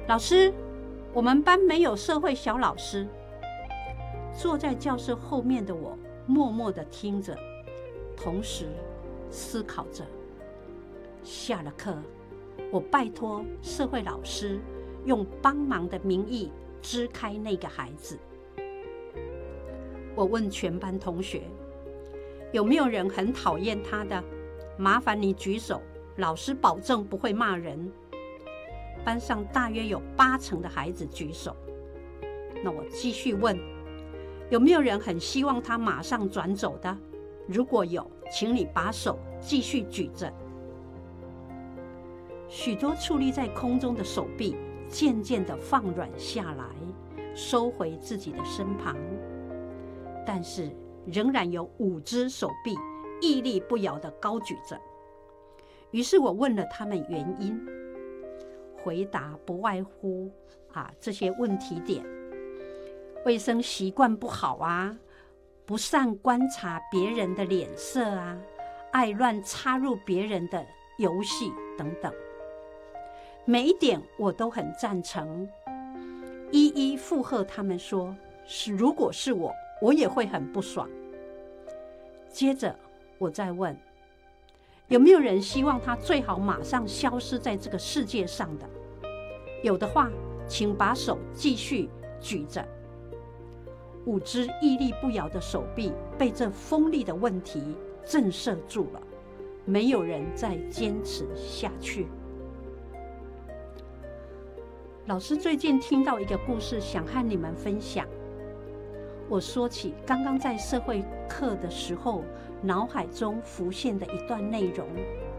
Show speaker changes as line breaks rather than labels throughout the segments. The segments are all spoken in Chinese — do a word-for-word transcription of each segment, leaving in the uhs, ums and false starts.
老师，我们班没有社会小老师。坐在教室后面的我默默地听着，同时思考着。下了课，我拜托社会老师用帮忙的名义支开那个孩子。我问全班同学，有没有人很讨厌他的？麻烦你举手，老师保证不会骂人。班上大约有八成的孩子举手。那我继续问，有没有人很希望他马上转走的？如果有，请你把手继续举着。许多矗立在空中的手臂渐渐地放软下来，收回自己的身旁，但是仍然有五只手臂屹立不摇地高举着。于是我问了他们原因，回答不外乎啊这些问题点：卫生习惯不好啊，不善观察别人的脸色啊，爱乱插入别人的游戏等等。每一点我都很赞成，一一附和他们说，是如果是我，我也会很不爽。接着我再问，有没有人希望他最好马上消失在这个世界上的？有的话，请把手继续举着。五只屹立不摇的手臂被这锋利的问题震慑住了，没有人再坚持下去。老师最近听到一个故事，想和你们分享。我说起刚刚在社会课的时候，脑海中浮现的一段内容。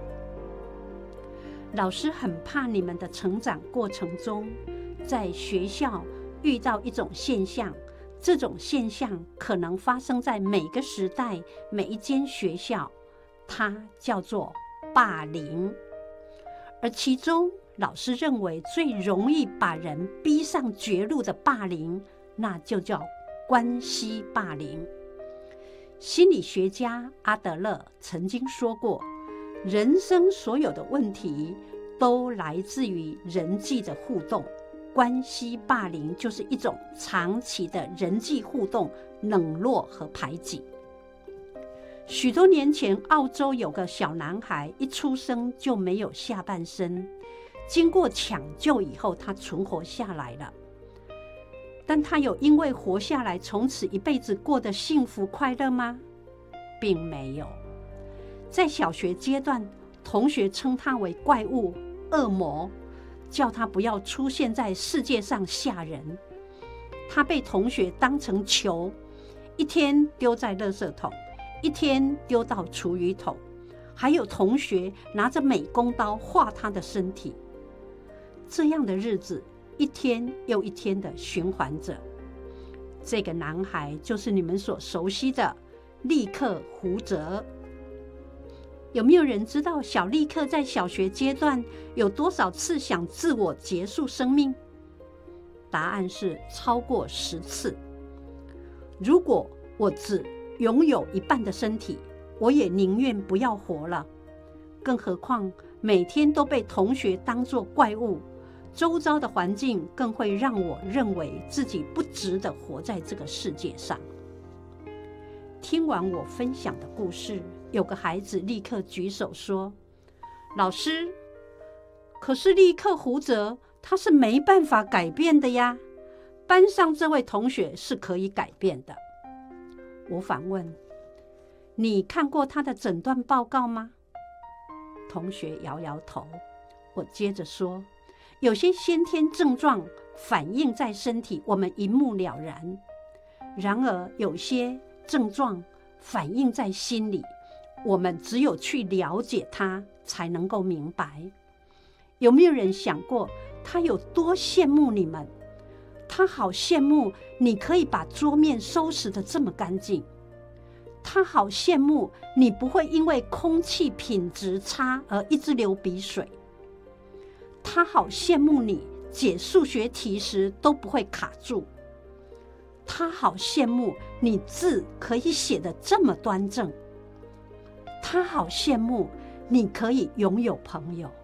老师很怕你们的成长过程中，在学校遇到一种现象，这种现象可能发生在每个时代、每一间学校，它叫做霸凌。而其中，老师认为最容易把人逼上绝路的霸凌，那就叫关系霸凌。心理学家阿德勒曾经说过，人生所有的问题都来自于人际的互动，关系霸凌就是一种长期的人际互动冷落和排挤。许多年前，澳洲有个小男孩一出生就没有下半身，经过抢救以后，他存活下来了。但他有因为活下来，从此一辈子过得幸福快乐吗？并没有。在小学阶段，同学称他为怪物、恶魔，叫他不要出现在世界上吓人。他被同学当成球，一天丢在垃圾桶，一天丢到厨余桶，还有同学拿着美工刀划他的身体。这样的日子一天又一天的循环着。这个男孩就是你们所熟悉的利克胡泽。有没有人知道小利克在小学阶段有多少次想自我结束生命？答案是超过十次。如果我只拥有一半的身体，我也宁愿不要活了。更何况每天都被同学当作怪物，周遭的环境更会让我认为自己不值得活在这个世界上。听完我分享的故事，有个孩子立刻举手说，老师，可是利克胡泽他是没办法改变的呀，班上这位同学是可以改变的。我反问，你看过他的诊断报告吗？同学摇摇头。我接着说，有些先天症状反映在身体，我们一目了然，然而有些症状反映在心里，我们只有去了解它才能够明白。有没有人想过他有多羡慕你们？他好羡慕你可以把桌面收拾得这么干净，他好羡慕你不会因为空气品质差而一直流鼻水，他好羡慕你解数学题时都不会卡住，他好羡慕你字可以写得这么端正，他好羡慕你可以拥有朋友。